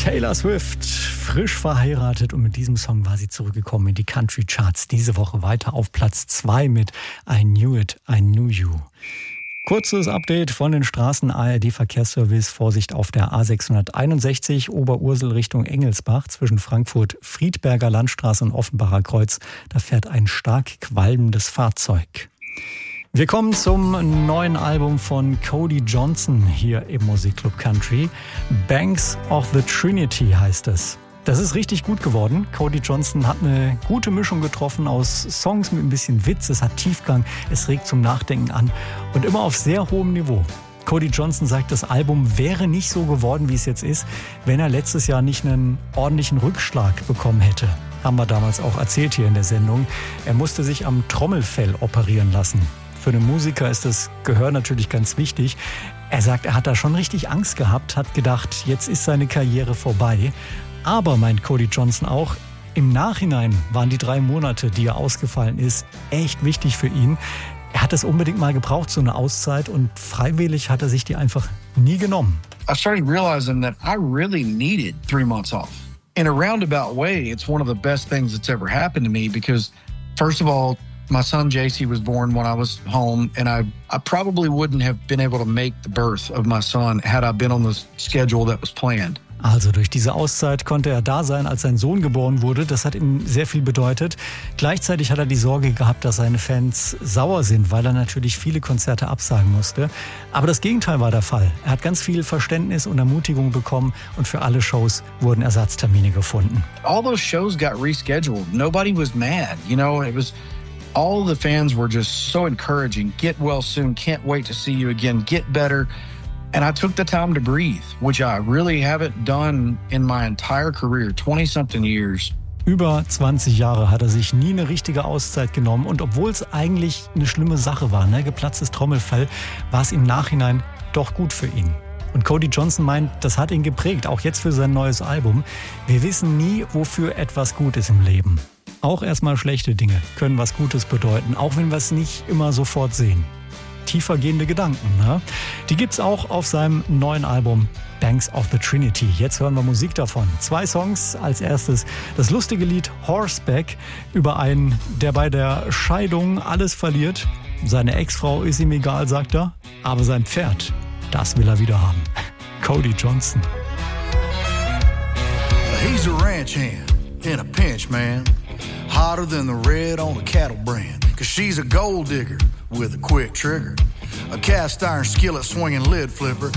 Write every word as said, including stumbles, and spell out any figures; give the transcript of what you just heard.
Taylor Swift, frisch verheiratet, und mit diesem Song war sie zurückgekommen in die Country Charts. Diese Woche weiter auf Platz zwei mit I Knew It, I Knew You. Kurzes Update von den Straßen. A R D-Verkehrsservice. Vorsicht auf der A sechshunderteinundsechzig Oberursel Richtung Engelsbach zwischen Frankfurt-Friedberger Landstraße und Offenbacher Kreuz. Da fährt ein stark qualmendes Fahrzeug. Wir kommen zum neuen Album von Cody Johnson hier im Musikclub Country. Banks of the Trinity heißt es. Das ist richtig gut geworden. Cody Johnson hat eine gute Mischung getroffen aus Songs mit ein bisschen Witz, es hat Tiefgang, es regt zum Nachdenken an und immer auf sehr hohem Niveau. Cody Johnson sagt, das Album wäre nicht so geworden, wie es jetzt ist, wenn er letztes Jahr nicht einen ordentlichen Rückschlag bekommen hätte. Haben wir damals auch erzählt hier in der Sendung. Er musste sich am Trommelfell operieren lassen. Für einen Musiker ist das Gehör natürlich ganz wichtig. Er sagt, er hat da schon richtig Angst gehabt, hat gedacht, jetzt ist seine Karriere vorbei. Aber, meint Cody Johnson auch, im Nachhinein waren die drei Monate, die er ausgefallen ist, echt wichtig für ihn. Er hat es unbedingt mal gebraucht, so eine Auszeit, und freiwillig hat er sich die einfach nie genommen. I started realizing that I really needed three months off. In a roundabout way, it's one of the best things that's ever happened to me because, first of all, my son J C was born when I was home, and I, I probably wouldn't have been able to make the birth of my son had I been on the schedule that was planned. Also durch diese Auszeit konnte er da sein, als sein Sohn geboren wurde. Das hat ihm sehr viel bedeutet. Gleichzeitig hat er die Sorge gehabt, dass seine Fans sauer sind, weil er natürlich viele Konzerte absagen musste. Aber das Gegenteil war der Fall. Er hat ganz viel Verständnis und Ermutigung bekommen und für alle Shows wurden Ersatztermine gefunden. All those shows got rescheduled. Nobody was mad. You know, it was... All the fans were just so encouraging. Get well soon. Can't wait to see you again. Get better. And I took the time to breathe, which I really haven't done in my entire career, twenty-something years. Über zwanzig Jahre hat er sich nie eine richtige Auszeit genommen. Und obwohl es eigentlich eine schlimme Sache war, ne, geplatztes Trommelfell, war es im Nachhinein doch gut für ihn. Und Cody Johnson meint, das hat ihn geprägt, auch jetzt für sein neues Album. Wir wissen nie, wofür etwas gut ist im Leben. Auch erstmal schlechte Dinge können was Gutes bedeuten, auch wenn wir es nicht immer sofort sehen. Tiefergehende Gedanken, ne? Die gibt's auch auf seinem neuen Album Banks of the Trinity. Jetzt hören wir Musik davon. Zwei Songs. Als erstes das lustige Lied Horseback über einen, der bei der Scheidung alles verliert. Seine Ex-Frau ist ihm egal, sagt er, aber sein Pferd, das will er wieder haben. Cody Johnson. He's a ranch hand in a pinch, man. Hotter than the red on a cattle brand. Cause she's a gold digger with a quick trigger. A cast iron skillet swinging lid flipper.